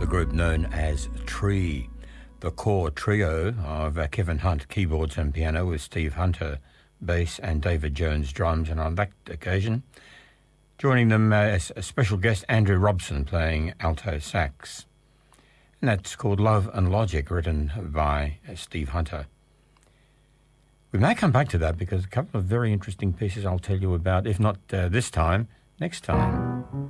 group known as Tree. The core trio of Kevin Hunt, keyboards and piano, with Steve Hunter, bass, and David Jones, drums. And on that occasion, joining them as a special guest, Andrew Robson, playing alto sax. And that's called Love and Logic, written by Steve Hunter. We may come back to that because a couple of very interesting pieces I'll tell you about, if not this time, next time.